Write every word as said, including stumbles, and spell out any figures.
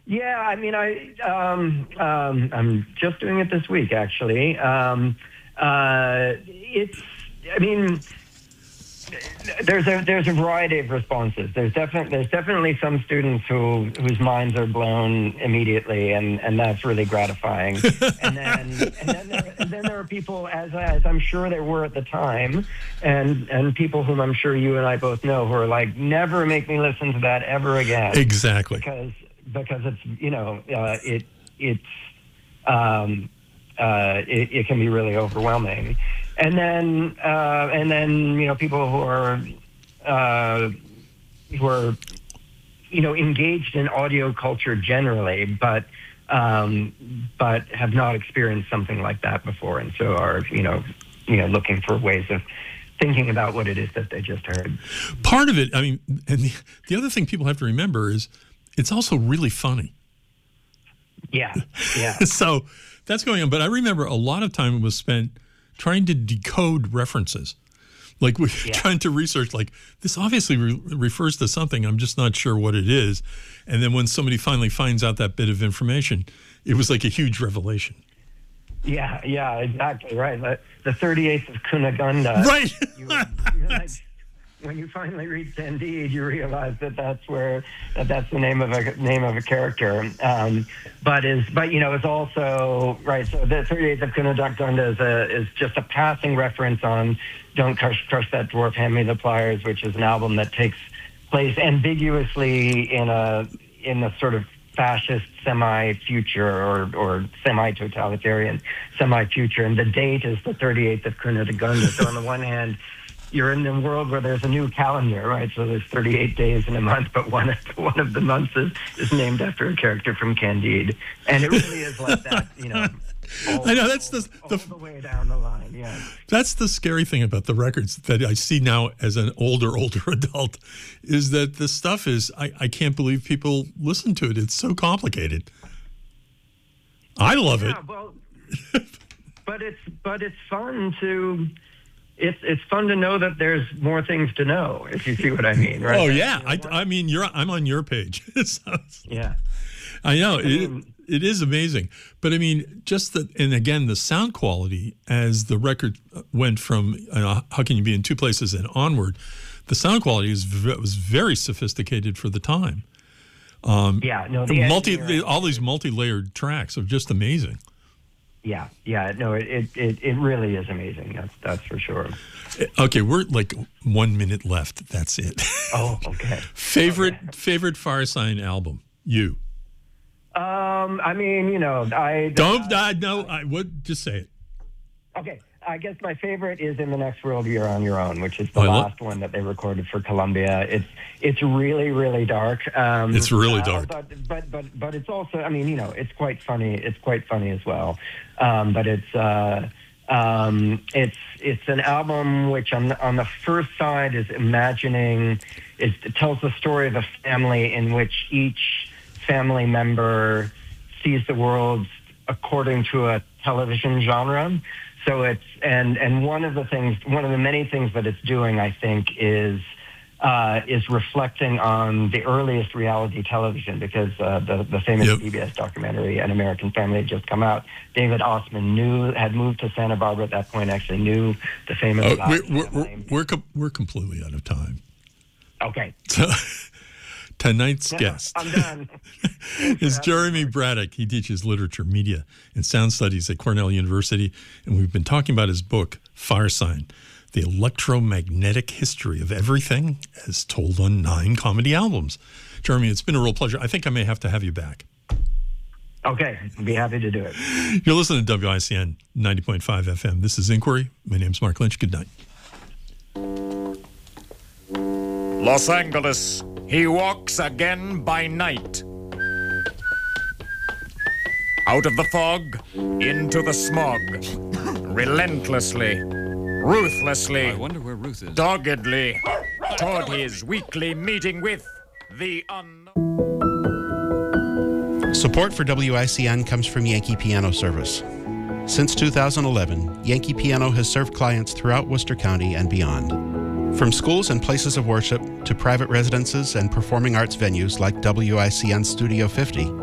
Yeah, I mean, I um, um, I'm just doing it this week, actually. Um, uh, it's, I mean, there's a there's a variety of responses. There's definitely there's definitely some students who whose minds are blown immediately, and, and that's really gratifying. and then and then there, and then there are people, as as I'm sure there were at the time, and and people whom I'm sure you and I both know, who are like, never make me listen to that ever again. Exactly. Because because it's you know uh, it it's um, uh, it, it can be really overwhelming. And then, uh, and then, you know, people who are, uh, who are, you know, engaged in audio culture generally, but, um, but have not experienced something like that before, and so are, you know, you know, looking for ways of thinking about what it is that they just heard. Part of it, I mean, and the, the other thing people have to remember is it's also really funny. Yeah, yeah. So that's going on. But I remember a lot of time was spent trying to decode references, like we're yeah. trying to research, like, this obviously re- refers to something, I'm just not sure what it is. And then when somebody finally finds out that bit of information, it was like a huge revelation. Yeah, yeah, exactly, right. The, the thirty-eighth of Cunegonde. Right. You, you're like, when you finally read Candide, you realize that that's where that that's the name of a name of a character. Um, but is but you know it's also right. So the thirty-eighth of Cunegonde is a is just a passing reference on "Don't Crush, Crush That Dwarf, Hand Me the Pliers," which is an album that takes place ambiguously in a in a sort of fascist semi-future or or semi-totalitarian semi-future, and the date is the thirty-eighth of Cunegonde. So on the one hand, you're in a world where there's a new calendar, right? So there's thirty-eight days in a month, but one of the, one of the months is, is named after a character from Candide, and it really is like that, you know. All, I know that's the all, the, all the way down the line. Yeah, that's the scary thing about the records that I see now as an older, older adult, is that the stuff is I, I can't believe people listen to it. It's so complicated. I love yeah, it. Well, but it's but it's fun to. It's it's fun to know that there's more things to know, if you see what I mean, right? Oh yeah, I, I mean you're I'm on your page. So, yeah, I know I it, mean, it is amazing, but I mean just the and again the sound quality as the record went from uh, How Can You Be in Two Places and onward, the sound quality was was very sophisticated for the time. Um, yeah, no, the the multi the, all these multi-layered tracks are just amazing. Yeah, yeah, no, it, it, it really is amazing. That's that's for sure. Okay, we're like one minute left. That's it. Oh, okay. favorite okay. favorite Firesign album? You? Um, I mean, you know, I don't. I no. I would just say it. Okay, I guess my favorite is In the Next World You're on Your Own, which is the oh, last one that they recorded for Columbia. It's it's really really dark. Um, it's really uh, dark. But, but but but it's also, I mean, you know, it's quite funny. It's quite funny as well. Um, but it's uh, um, it's it's an album which on the, on the first side is imagining. It, it tells the story of a family in which each family member sees the world according to a television genre. So it's and and one of the things, one of the many things that it's doing, I think, is uh, is reflecting on the earliest reality television, because uh, the the famous yep. P B S documentary An American Family had just come out. David Ossman knew had moved to Santa Barbara at that point. Actually knew the famous. Uh, we're we're we're, we're, com- we're completely out of time. Okay. So, tonight's yeah, guest I'm done. is Jeremy Braddock. He teaches literature, media, and sound studies at Cornell University, and we've been talking about his book, Firesign, The Electromagnetic History of Everything as Told on Nine Comedy Albums. Jeremy, it's been a real pleasure. I think I may have to have you back. Okay, I'd be happy to do it. You're listening to W I C N ninety point five F M. This is Inquiry. My name's Mark Lynch. Good night. Los Angeles, he walks again by night. Out of the fog, into the smog. Relentlessly, ruthlessly, I wonder where Ruth is. Doggedly, toward his weekly meeting with the unknown. Support for W I C N comes from Yankee Piano Service. Since two thousand eleven, Yankee Piano has served clients throughout Worcester County and beyond. From schools and places of worship to private residences and performing arts venues like W I C N Studio fifty,